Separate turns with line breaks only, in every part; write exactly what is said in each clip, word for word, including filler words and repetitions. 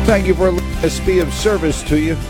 Thank you for letting us be of service to you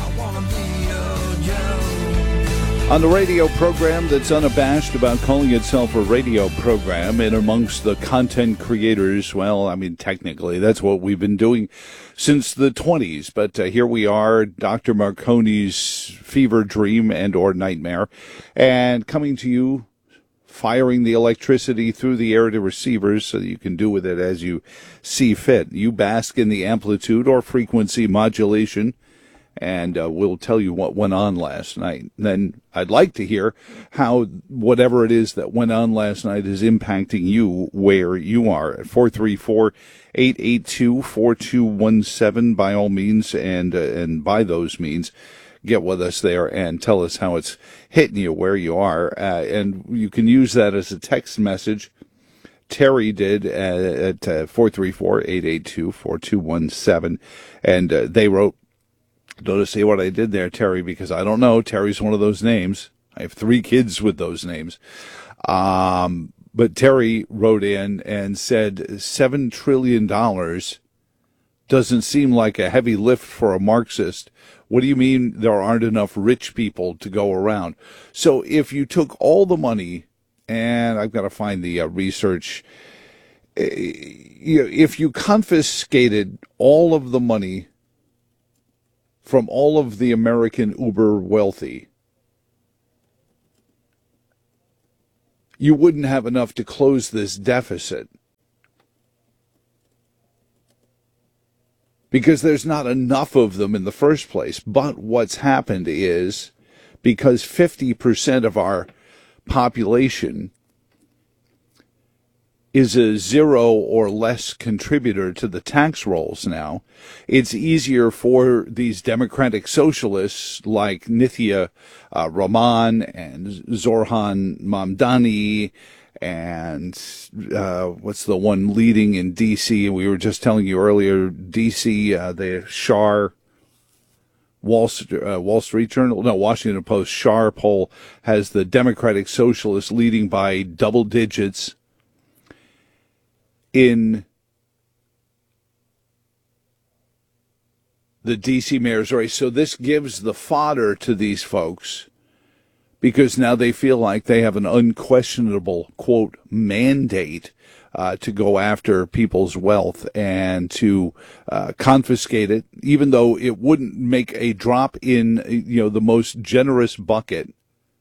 on the radio program that's unabashed about calling itself a radio program. And amongst the content creators, well, I mean, technically, that's what we've been doing since the twenties. But uh, here we are, Doctor Marconi's fever dream and or nightmare, and coming to you, firing the electricity through the air to receivers so that you can do with it as you see fit. You bask in the amplitude or frequency modulation, and uh, we'll tell you what went on last night. Then I'd like to hear how whatever it is that went on last night is impacting you where you are. At four three four, eight eight two, four two one seven, by all means, and uh, and by those means, get with us there and tell us how it's hitting you where you are. Uh, and you can use that as a text message. Terry did uh, at uh, four three four, eight eight two, four two one seven. And uh, they wrote, notice see what I did there, Terry, because I don't know. Terry's one of those names. I have three kids with those names. Um, but Terry wrote in and said seven trillion dollars doesn't seem like a heavy lift for a Marxist. What do you mean there aren't enough rich people to go around? So if you took all the money, and I've got to find the uh, research, uh, you know, if you confiscated all of the money from all of the American uber wealthy, you wouldn't have enough to close this deficit. Because there's not enough of them in the first place. But what's happened is, because fifty percent of our population is a zero or less contributor to the tax rolls now, it's easier for these democratic socialists like Nithya uh, Rahman and Zoran Mamdani and uh, what's the one leading in D C? We were just telling you earlier, D C, uh, the Shar, Wall, uh, Wall Street Journal, no, Washington Post, Shar poll has the Democratic Socialists leading by double digits in the D C mayor's race. So this gives the fodder to these folks, because now they feel like they have an unquestionable, quote, mandate uh, to go after people's wealth and to uh, confiscate it, even though it wouldn't make a drop in, you know, the most generous bucket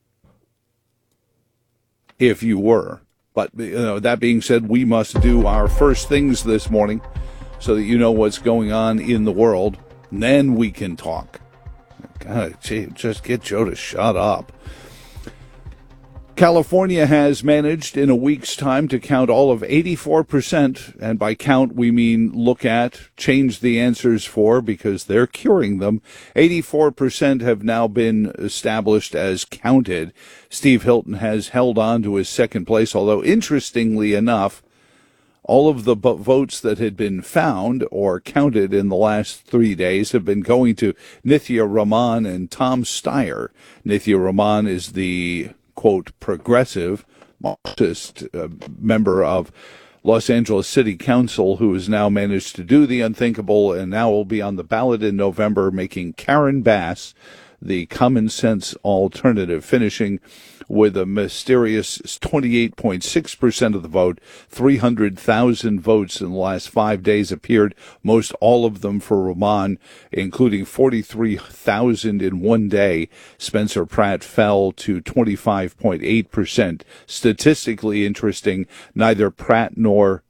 if you were. But, you know, that being said, we must do our first things this morning so that you know what's going on in the world. And then we can talk. God, gee, just get Joe to shut up. California has managed in a week's time to count all of eighty-four percent, and by count we mean look at, change the answers for, because they're curing them. eighty-four percent have now been established as counted. Steve Hilton has held on to his second place, although interestingly enough, all of the votes that had been found or counted in the last three days have been going to Nithya Rahman and Tom Steyer. Nithya Rahman is the, quote, progressive Marxist uh, member of Los Angeles City Council, who has now managed to do the unthinkable and now will be on the ballot in November, making Karen Bass the common sense alternative, finishing with a mysterious twenty-eight point six percent of the vote. three hundred thousand votes in the last five days appeared, most all of them for Rahman, including forty-three thousand in one day. Spencer Pratt fell to twenty-five point eight percent. Statistically interesting, neither Pratt nor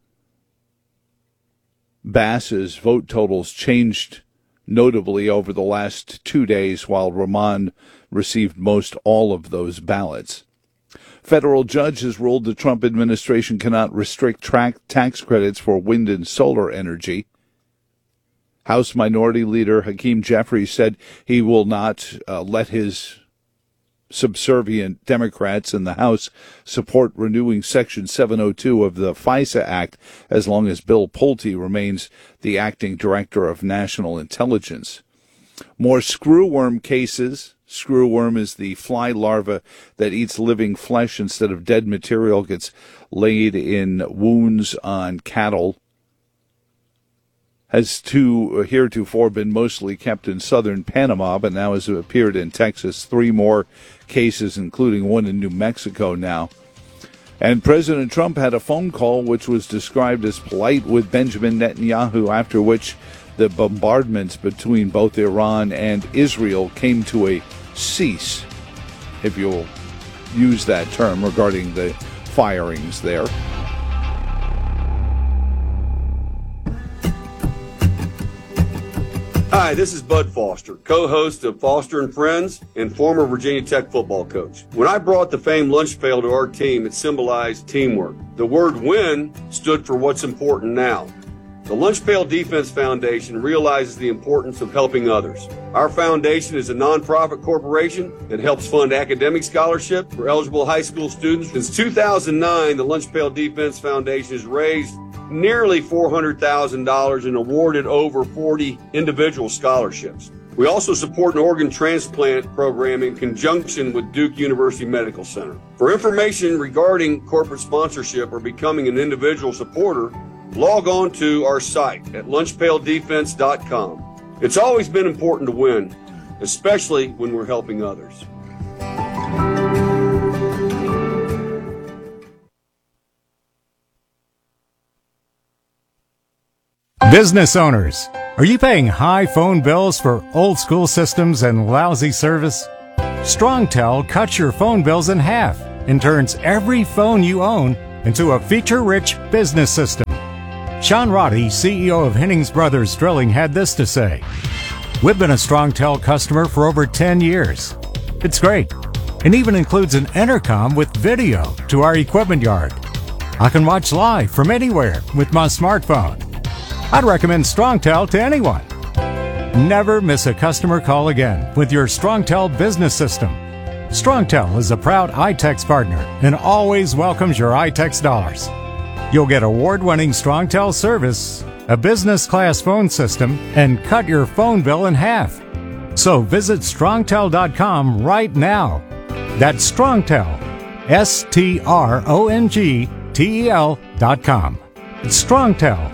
Bass's vote totals changed notably over the last two days, while Rahman received most all of those ballots. Federal judge has ruled the Trump administration cannot restrict tra- tax credits for wind and solar energy. House Minority Leader Hakeem Jeffries said he will not uh, let his subservient Democrats in the House support renewing Section seven oh two of the FISA Act as long as Bill Pulte remains the acting director of national intelligence. More screwworm cases. Screwworm is the fly larva that eats living flesh instead of dead material, gets laid in wounds on cattle. has to, heretofore been mostly kept in southern Panama, but now has appeared in Texas. Three more cases, including one in New Mexico now. And President Trump had a phone call which was described as polite with Benjamin Netanyahu, after which the bombardments between both Iran and Israel came to a cease, if you'll use that term, regarding the firings there.
Hi, this is Bud Foster, co-host of Foster and Friends and former Virginia Tech football coach. When I brought the famed lunch pail to our team, it symbolized teamwork. The word win stood for what's important now. The Lunch Pail Defense Foundation realizes the importance of helping others. Our foundation is a nonprofit corporation that helps fund academic scholarship for eligible high school students. Since two thousand nine, the Lunch Pail Defense Foundation has raised nearly four hundred thousand dollars and awarded over forty individual scholarships. We also support an organ transplant program in conjunction with Duke University Medical Center. For information regarding corporate sponsorship or becoming an individual supporter, log on to our site at lunch pail defense dot com. It's always been important to win, especially when we're helping others.
Business owners, are you paying high phone bills for old school systems and lousy service? StrongTel cuts your phone bills in half and turns every phone you own into a feature-rich business system. Sean Roddy, C E O of Hennings Brothers Drilling, had this to say: "We've been a StrongTel customer for over ten years. It's great, and even includes an intercom with video to our equipment yard. I can watch live from anywhere with my smartphone. I'd recommend StrongTel to anyone. Never miss a customer call again with your StrongTel business system. StrongTel is a proud iTex partner and always welcomes your iTex dollars. You'll get award-winning StrongTel service, a business-class phone system, and cut your phone bill in half. So visit strongtel dot com right now. That's StrongTel, S T R O N G T E L dot com. It's StrongTel.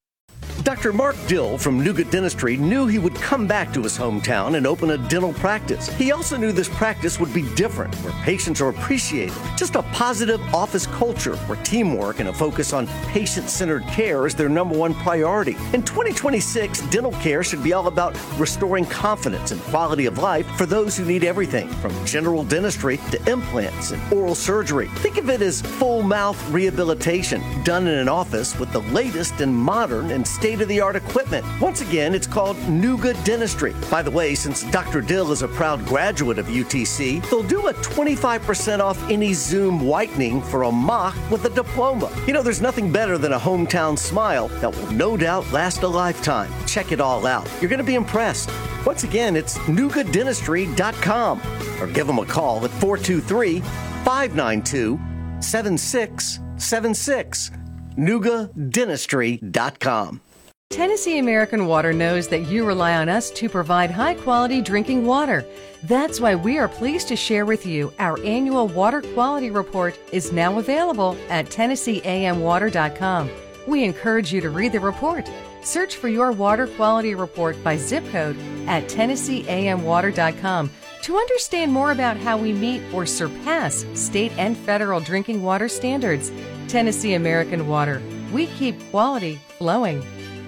Doctor Mark Dill from Nougat Dentistry knew he would come back to his hometown and open a dental practice. He also knew this practice would be different, where patients are appreciated. Just a positive office culture where teamwork and a focus on patient-centered care is their number one priority. In twenty twenty-six, dental care should be all about restoring confidence and quality of life for those who need everything from general dentistry to implants and oral surgery. Think of it as full mouth rehabilitation done in an office with the latest and modern and state state-of-the-art equipment. Once again, it's called Nougat Dentistry. By the way, since Doctor Dill is a proud graduate of U T C, they'll do a twenty-five percent off any Zoom whitening for a mock with a diploma. You know, there's nothing better than a hometown smile that will no doubt last a lifetime. Check it all out. You're going to be impressed. Once again, it's nougat dentistry dot com or give them a call at four two three, five nine two, seven six seven six. nougat dentistry dot com.
Tennessee American Water knows that you rely on us to provide high-quality drinking water. That's why we are pleased to share with you our annual water quality report is now available at tennessee a m water dot com. We encourage you to read the report. Search for your water quality report by zip code at tennessee a m water dot com to understand more about how we meet or surpass state and federal drinking water standards. Tennessee American Water. We keep quality flowing.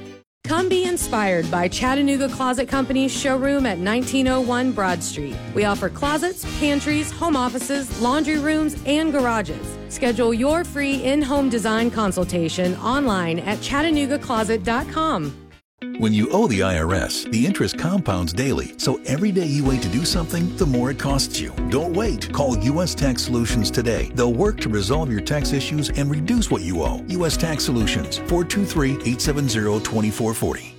Come be inspired by Chattanooga Closet Company's showroom at nineteen oh one Broad Street. We offer closets, pantries, home offices, laundry rooms, and garages. Schedule your free in-home design consultation online at chattanooga closet dot com.
When you owe the I R S, the interest compounds daily, so every day you wait to do something, the more it costs you. Don't wait. Call U S Tax Solutions today. They'll work to resolve your tax issues and reduce what you owe. U S Tax Solutions, four two three, eight seven zero, two four four zero.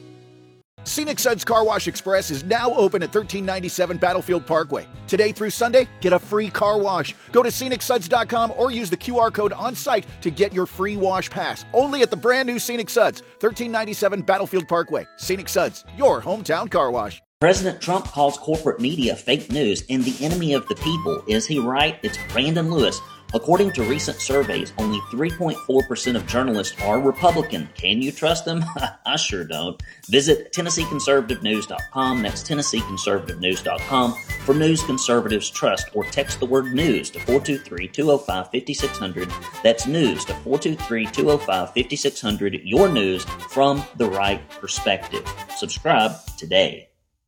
Scenic Suds Car Wash Express is now open at thirteen ninety-seven Battlefield Parkway. Today through Sunday, get a free car wash. Go to scenic suds dot com or use the Q R code on site to get your free wash pass. Only at the brand new Scenic Suds, thirteen ninety-seven Battlefield Parkway. Scenic Suds, your hometown car wash.
President Trump calls corporate media fake news and the enemy of the people. Is he right? It's Brandon Lewis, According to recent surveys, only three point four percent of journalists are Republican. Can you trust them? I sure don't. Visit Tennessee Conservative News dot com. That's Tennessee Conservative News dot com for news conservatives trust, or text the word news to four two three, two oh five, five six zero zero. That's news to four two three, two oh five, five six zero zero. Your news from the right perspective. Subscribe today.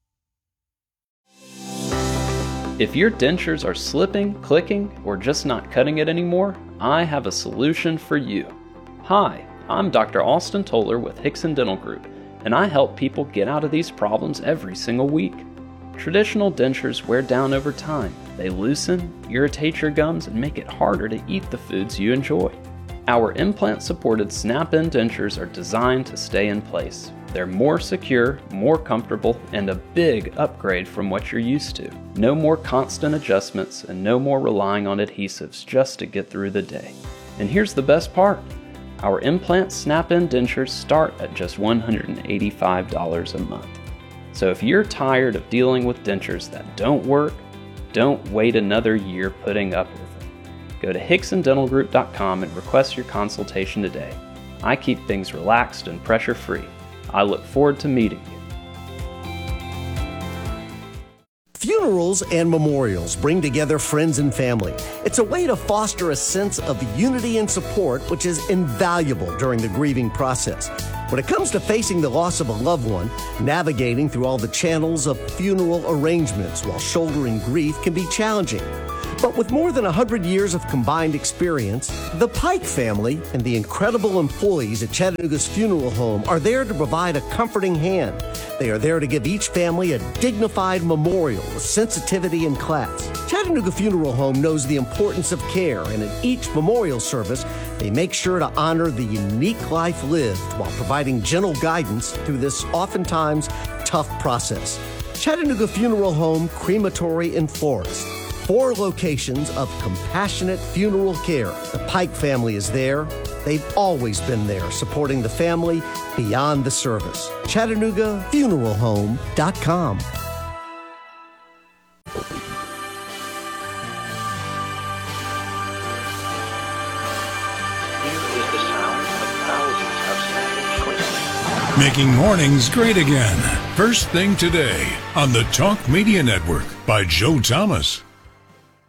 If your dentures are slipping, clicking, or just not cutting it anymore, I have a solution for you. Hi, I'm Doctor Austin Toller with Hickson Dental Group, and I help people get out of these problems every single week. Traditional dentures wear down over time. They loosen, irritate your gums, and make it harder to eat the foods you enjoy. Our implant-supported snap-in dentures are designed to stay in place. They're more secure, more comfortable, and a big upgrade from what you're used to. No more constant adjustments and no more relying on adhesives just to get through the day. And here's the best part. Our implant snap-in dentures start at just one hundred eighty-five dollars a month. So if you're tired of dealing with dentures that don't work, don't wait another year putting up with it. Go to Hickson Dental Group dot com and request your consultation today. I keep things relaxed and pressure-free. I look forward to meeting you.
Funerals and memorials bring together friends and family. It's a way to foster a sense of unity and support, which is invaluable during the grieving process. When it comes to facing the loss of a loved one, navigating through all the channels of funeral arrangements while shouldering grief can be challenging. But with more than one hundred years of combined experience, the Pike family and the incredible employees at Chattanooga's Funeral Home are there to provide a comforting hand. They are there to give each family a dignified memorial with sensitivity and class. Chattanooga Funeral Home knows the importance of care, and in each memorial service, they make sure to honor the unique life lived while providing gentle guidance through this oftentimes tough process. Chattanooga Funeral Home, Crematory, and Florist. Four locations of compassionate funeral care. The Pike family is there. They've always been there, supporting the family beyond the service. Chattanooga Funeral Home dot com.
Making mornings great again. First thing today on the Talk Media Network by Joe Thomas.